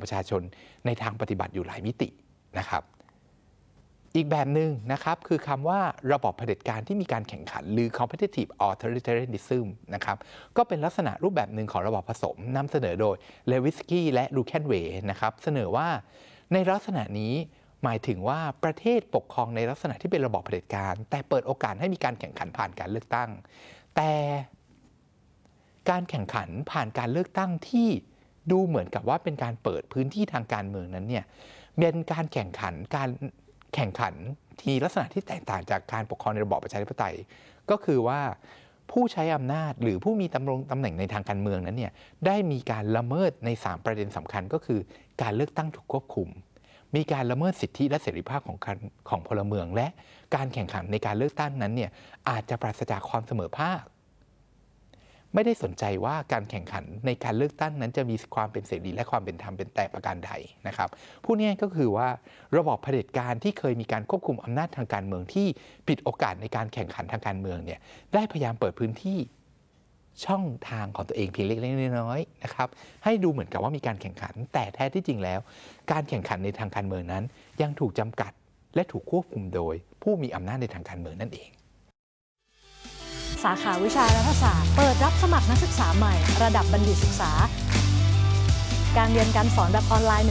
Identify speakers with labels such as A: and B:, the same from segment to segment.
A: ของประชาชนในทางปฏิบัติอยู่หลายมิตินะครับอีกแบบหนึ่งนะครับคือคำว่าระบอบเผด็จการที่มีการแข่งขันหรือ competitive authoritarianism นะครับก็เป็นลักษณะรูปแบบหนึ่งของระบอบผสมนำเสนอโดยเลวิสกี้และลูแคนเวย์นะครับเสนอว่าในลักษณะนี้หมายถึงว่าประเทศปกครองในลักษณะที่เป็นระบอบเผด็จการแต่เปิดโอกาสให้มีการแข่งขันผ่านการเลือกตั้งแต่การแข่งขันผ่านการเลือกตั้งที่ดูเหมือนกับว่าเป็นการเปิดพื้นที่ทางการเมืองนั้นเนี่ยเป็นการแข่งขันที่ลักษณะที่แตกต่างจากการปกครองในระบอบประชาธิปไตยก็คือว่าผู้ใช้อำนาจหรือผู้มีตำแหน่งในทางการเมืองนั้นเนี่ยได้มีการละเมิดใน3ประเด็นสำคัญก็คือการเลือกตั้งถูกควบคุมมีการละเมิดสิทธิและเสรีภาพของพลเมืองและการแข่งขันในการเลือกตั้งนั้นเนี่ยอาจจะปราศจากความเสมอภาคไม่ได้สนใจว่าการแข่งขันในการเลือกตั้งนั้นจะมีความเป็นเสรีและความเป็นธรรมเป็นแต่ประการใดนะครับผู้นี้ก็คือว่าระบอบเผด็จการที่เคยมีการควบคุมอำนาจทางการเมืองที่ปิดโอกาสในการแข่งขันทางการเมืองเนี่ยได้พยายามเปิดพื้นที่ช่องทางของตัวเองเพียงเล็กๆน้อยๆนะครับให้ดูเหมือนกับว่ามีการแข่งขันแต่แท้ที่จริงแล้วการแข่งขันในทางการเมืองนั้นยังถูกจำกัดและถูกควบคุมโดยผู้มีอำนาจในทางการเมืองนั่นเอง
B: สาขาวิชารัฐศาสตร์เปิดรับสมัครนักศึกษาใหม่ระดับบัณฑิตศึกษาการเรียนการสอนแบบออนไลน์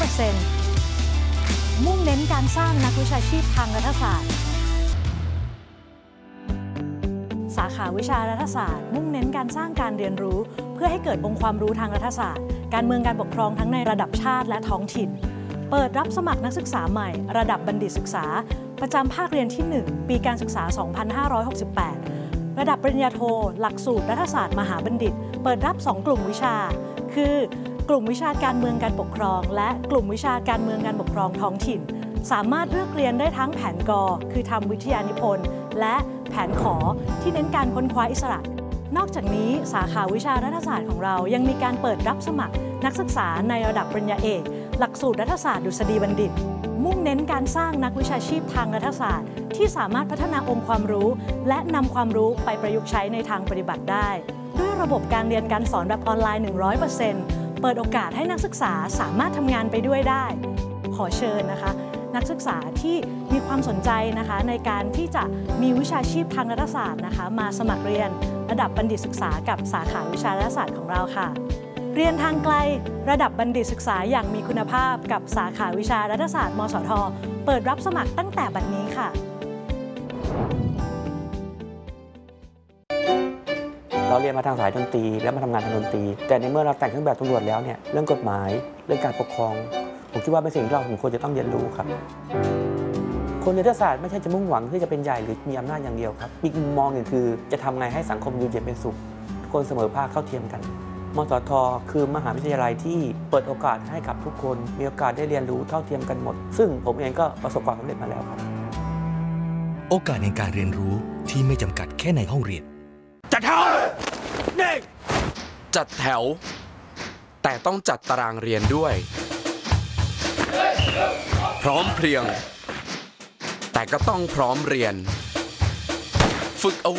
B: 100% มุ่งเน้นการสร้างนักวิชาชีพทางรัฐศาสตร์สาขาวิชารัฐศาสตร์มุ่งเน้นการสร้างการเรียนรู้เพื่อให้เกิดองค์ความรู้ทางรัฐศาสตร์การเมืองการปกครองทั้งในระดับชาติและท้องถิ่นเปิดรับสมัครนักศึกษาใหม่ระดับบัณฑิตศึกษาประจำภาคเรียนที่ 1 ปีการศึกษา 2568ระดับปริญญาโทหลักสูตรรัฐศาสตร์มหาบัณฑิตเปิดรับ 2 กลุ่มวิชาคือกลุ่มวิชาการเมืองการปกครองและกลุ่มวิชาการเมืองการปกครองท้องถิ่นสามารถเลือกเรียนได้ทั้งแผนกคือทำวิทยานิพนธ์และแผนขอที่เน้นการค้นคว้าอิสระนอกจากนี้สาขาวิชารัฐศาสตร์ของเรายังมีการเปิดรับสมัครนักศึกษาในระดับปริญญาเอกหลักสูตรรัฐศาสตร์ดุษฎีบัณฑิตมุ่งเน้นการสร้างนักวิชาชีพทางรัฐศาสตร์ที่สามารถพัฒนาองค์ความรู้และนำความรู้ไปประยุกต์ใช้ในทางปฏิบัติได้ด้วยระบบการเรียนการสอนแบบออนไลน์ 100% เปิดโอกาสให้นักศึกษาสามารถทำงานไปด้วยได้ขอเชิญนะคะนักศึกษาที่มีความสนใจนะคะในการที่จะมีวิชาชีพทางรัฐศาสตร์นะคะมาสมัครเรียนระดับบัณฑิตศึกษากับสาขาวิชารัฐศาสตร์ของเราค่ะเรียนทางไกลระดับบัณฑิตศึกษาอย่างมีคุณภาพกับสาขาวิชารัฐศาสตร์มสท.เปิดรับสมัครตั้งแต่บัดนี้ค่ะ
C: เราเรียนมาทางสายดนตรีแล้วมาทำงานทางดนตรีแต่ในเมื่อเราแต่งเครื่องแบบตำรวจแล้วเนี่ยเรื่องกฎหมายเรื่องการปกครองผมคิดว่าเป็นสิ่งที่เราควรจะต้องเรียนรู้ครับคนเรียนรัฐศาสตร์ไม่ใช่จะมุ่งหวังที่จะเป็นใหญ่หรือมีอำนาจอย่างเดียวครับอีกมุมมองหนึ่งคือจะทำไงให้สังคมอยู่เย็นเป็นสุขทุกคนเสมอภาคเท่าเทียมกันมสท.คือมหาวิทยาลัยที่เปิดโอกาสให้กับทุกคนมีโอกาสได้เรียนรู้เท่าเทียมกันหมดซึ่งผมเองก็ประสบความสำเร็จมาแล้วครับ
D: โอกาสในการเรียนรู้ที่ไม่จำกัดแค่ในห้องเรียน
E: จัดแถวจัดแถวแต่ต้องจัดตารางเรียนด้วยพร้อมเพรียงแต่ก็ต้องพร้อมเรียนฝึก